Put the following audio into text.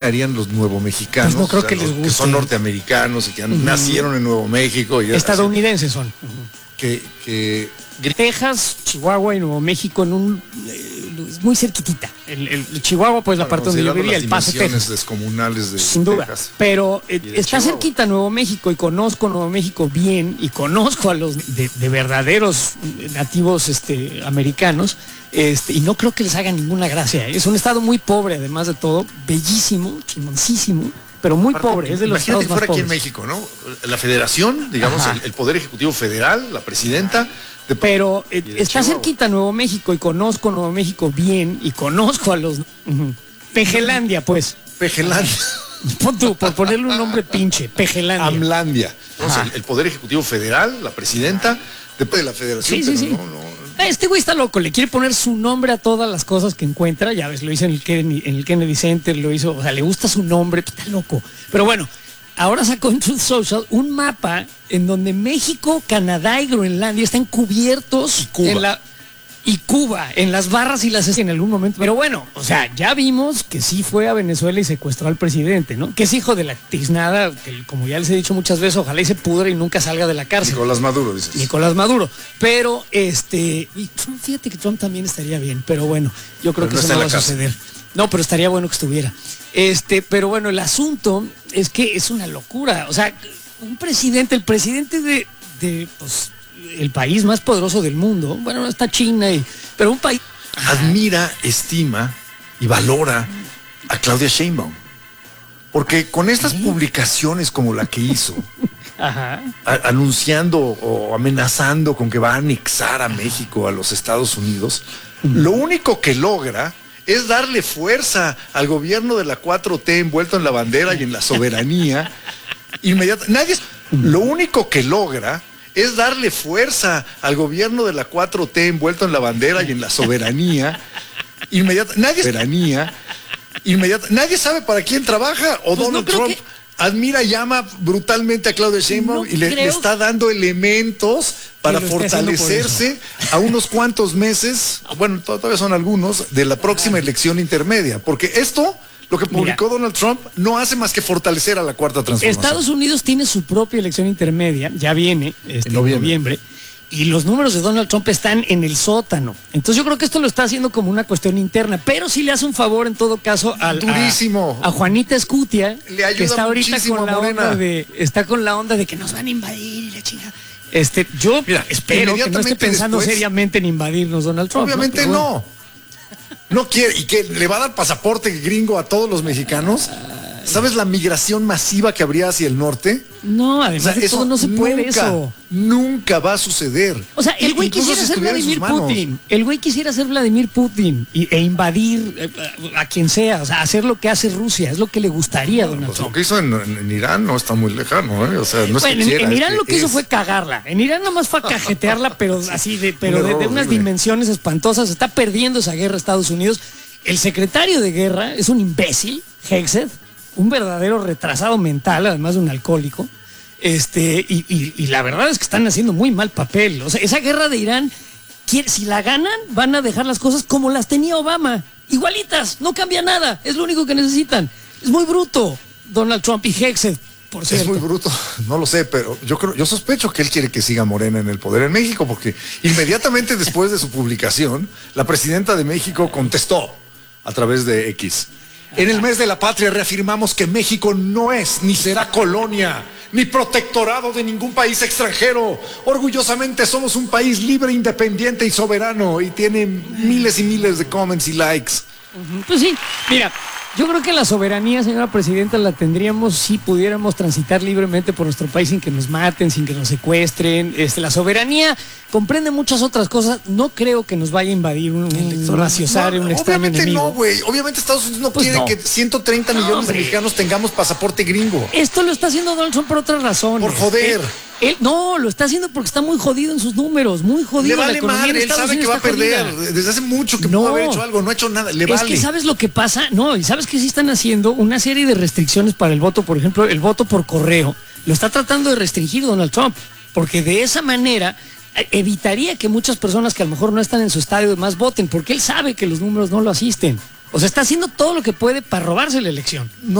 harían los nuevo mexicanos? Pues no creo que les guste. Que son norteamericanos y que nacieron en Nuevo México. Y estadounidenses son. Que Texas, Chihuahua y Nuevo México es muy cerquitita. El Chihuahua, pues la parte donde yo vivía, El Paso, Texas. Descomunales de sin duda. Texas. Pero está Chihuahua cerquita Nuevo México y conozco Nuevo México bien y conozco a los de verdaderos nativos americanos. Y no creo que les haga ninguna gracia. Es un estado muy pobre, además de todo, bellísimo, chingoncísimo, pero muy pobre. Es de los estados más pobres. Aquí en México, ¿no? La federación, digamos, el Poder Ejecutivo Federal, la presidenta. Pero está cerquita Nuevo México y conozco Nuevo México bien y conozco a los... Pejelandia, pues. Pejelandia. Pon tú, por ponerle un nombre pinche, Pejelandia. Amlandia. El Poder Ejecutivo Federal, la presidenta, después de la federación. Sí. Este güey está loco, le quiere poner su nombre a todas las cosas que encuentra. Ya ves, lo hizo en el Kennedy Center, lo hizo, o sea, le gusta su nombre, está loco. Pero bueno, ahora sacó en Truth Social un mapa en donde México, Canadá y Groenlandia están cubiertos y Cuba en las barras y las en algún momento. Pero bueno, o sea, ya vimos que sí fue a Venezuela y secuestró al presidente, ¿no? Que es hijo de la tiznada, que como ya les he dicho muchas veces, ojalá y se pudre y nunca salga de la cárcel. Nicolás Maduro, dices. Nicolás Maduro. Pero y Trump, fíjate que Trump también estaría bien, pero bueno, yo creo que eso no va a suceder. No, pero estaría bueno que estuviera. Pero bueno, el asunto es que es una locura. O sea, el presidente de pues, el país más poderoso del mundo, bueno, está China, pero un país... Admira, estima y valora a Claudia Sheinbaum. Porque con estas publicaciones como la que hizo, anunciando o amenazando con que va a anexar a México a los Estados Unidos, lo único que logra es darle fuerza al gobierno de la 4T envuelto en la bandera y en la soberanía. Lo único que logra es darle fuerza al gobierno de la 4T envuelto en la bandera y en la soberanía. Nadie sabe para quién trabaja. O pues Donald Trump admira y ama brutalmente a Claudia Sheinbaum y le está dando elementos para fortalecerse a unos cuantos meses, bueno, todavía son algunos, de la próxima elección intermedia. Porque esto... Lo que publicó Donald Trump no hace más que fortalecer a la Cuarta Transformación. Estados Unidos tiene su propia elección intermedia, ya viene en noviembre, y los números de Donald Trump están en el sótano. Entonces yo creo que esto lo está haciendo como una cuestión interna, pero sí le hace un favor en todo caso a Juanita Escutia, que está ahorita con la onda de que nos van a invadir y la chingada. Yo espero que no esté pensando seriamente en invadirnos Donald Trump. Obviamente no. No quiere, y que le va a dar pasaporte gringo a todos los mexicanos. ¿Sabes la migración masiva que habría hacia el norte? No, además de todo no se puede eso. Nunca va a suceder. O sea, el güey quisiera ser Vladimir Putin. El güey quisiera ser Vladimir Putin e invadir a quien sea. O sea, hacer lo que hace Rusia. Es lo que le gustaría a Donald Trump. Lo que hizo en Irán no está muy lejano, ¿eh? O sea, no es que quiera, en Irán lo que hizo fue cagarla. En Irán nomás fue cajetearla, pero así de unas dimensiones espantosas. Está perdiendo esa guerra Estados Unidos. El secretario de guerra es un imbécil, Hegseth. Un verdadero retrasado mental, además de un alcohólico, y la verdad es que están haciendo muy mal papel. O sea, esa guerra de Irán, si la ganan, van a dejar las cosas como las tenía Obama, igualitas, no cambia nada, es lo único que necesitan. Es muy bruto, Donald Trump y Hegseth, por cierto. Es muy bruto, no lo sé, pero yo sospecho que él quiere que siga Morena en el poder en México, porque inmediatamente después de su publicación, la presidenta de México contestó a través de X. En el mes de la patria reafirmamos que México no es ni será colonia ni protectorado de ningún país extranjero. Orgullosamente somos un país libre, independiente y soberano, y tiene miles y miles de comments y likes. Pues sí, mira, yo creo que la soberanía, señora presidenta, la tendríamos si pudiéramos transitar libremente por nuestro país sin que nos maten, sin que nos secuestren. La soberanía comprende muchas otras cosas. No creo que nos vaya a invadir un raciosario, un extraño enemigo. No, güey. Obviamente Estados Unidos no quiere que 130 millones de mexicanos tengamos pasaporte gringo. Esto lo está haciendo Donald Trump por otras razones. Por joder. Él no, lo está haciendo porque está muy jodido en sus números, muy jodido. Le vale madre, él sabe que va a perder. Desde hace mucho que pudo haber hecho algo, no ha hecho nada, le vale. Es que ¿sabes lo que pasa? No, y ¿sabes que sí están haciendo? Una serie de restricciones para el voto, por ejemplo, el voto por correo. Lo está tratando de restringir Donald Trump, porque de esa manera evitaría que muchas personas que a lo mejor no están en su estadio más voten, porque él sabe que los números no lo asisten. O sea, está haciendo todo lo que puede para robarse la elección.